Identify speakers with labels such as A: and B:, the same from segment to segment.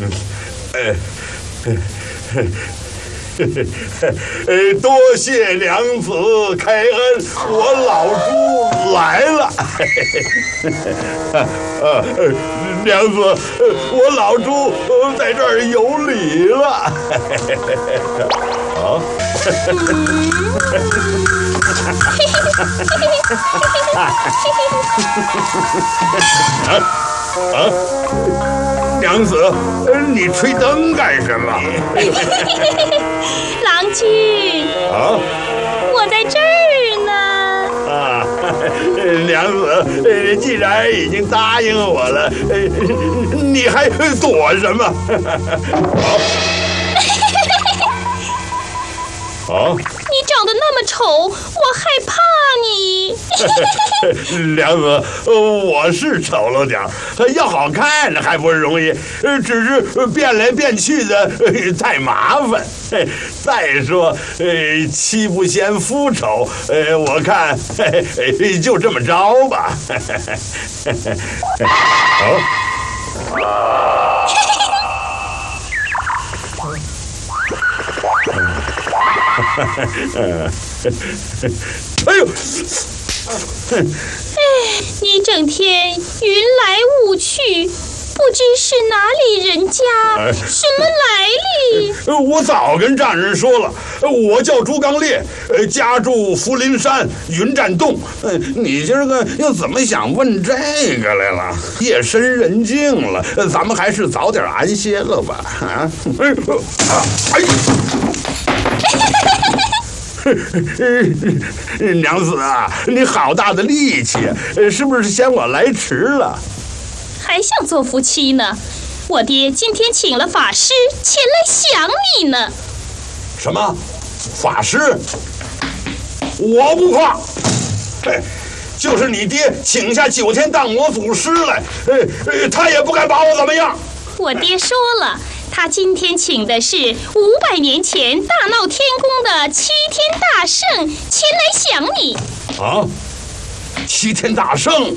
A: 多谢娘子开恩，我老猪来了。娘子，我老猪在这儿有礼了。娘子，你吹灯干什么？
B: 郎君，我在这儿
A: 呢。娘子，既然已经答应我了，你还躲什么？
B: 你长得那么丑，我害怕你。
A: 娘子，我是丑了点儿，要好看还不容易，只是变来变去的太麻烦。再说，妻不嫌夫丑，我看就这么着吧。哎呦！
B: 你整天云来雾去，不知是哪里人家，什么来历？
A: 我早跟丈人说了，我叫朱刚烈，家住福林山云栈洞。你今儿个又怎么想问这个来了？夜深人静了，咱们还是早点安歇了吧。娘子啊，你好大的力气，是不是嫌我来迟了？
B: 还想做夫妻呢？我爹今天请了法师前来想你呢。
A: 什么？法师？我不怕。就是你爹请下9天荡魔祖师来，他也不敢把我怎么样。
B: 我爹说了，他今天请的是500年前大闹天宫的7天大圣前来想你。
A: 7天大圣？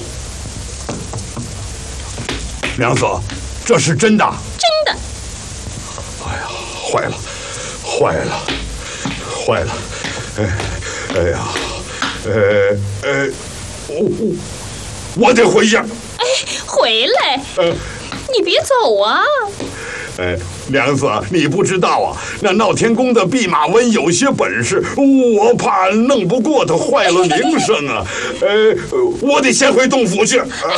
A: 娘子，这是真的？
B: 真的。
A: 哎呀，坏了！哎呀，我得回去。
B: 回来！你别走啊！
A: 娘子，你不知道啊，那闹天宫的弼马温有些本事，我怕弄不过他，坏了名声啊。我得先回洞府去。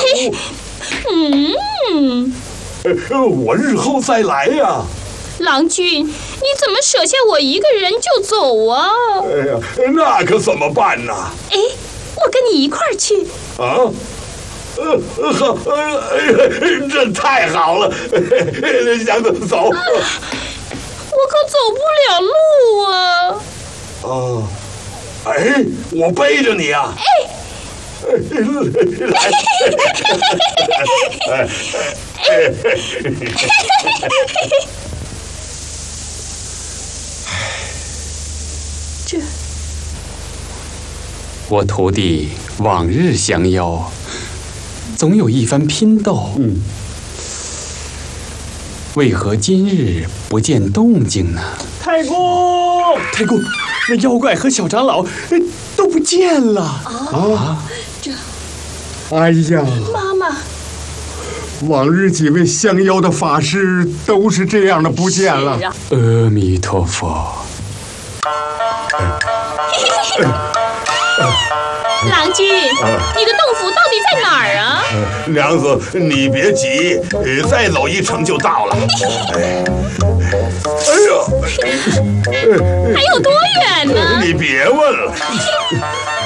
A: 我日后再来呀。
B: 郎君，你怎么舍下我一个人就走啊？
A: 哎呀，那可怎么办呢？
B: 我跟你一块儿去。
A: 这太好了，娘子走。
B: 我可走不了路啊。
A: 我背着你啊。
C: 我徒弟往日降妖，总有一番拼斗。为何今日不见动静呢？
D: 太公，那妖怪和小长老都不见了。
E: 哎呀，
B: 妈妈，
E: 往日几位降妖的法师都是这样的不见了。
C: 阿弥陀佛。
B: 郎君，你的洞府到底在哪儿啊？
A: 娘子，你别急，再走1程就到了。
B: 还有多远呢？
A: 你别问了。